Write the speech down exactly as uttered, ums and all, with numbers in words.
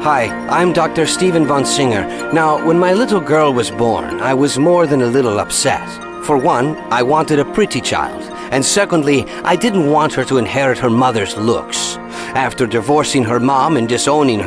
Hi, I'm Doctor Stephen von Singer. Now, when my little girl was born, I was more than a little upset. For one, I wanted a pretty child. And secondly, I didn't want her to inherit her mother's looks. After divorcing her mom and disowning her,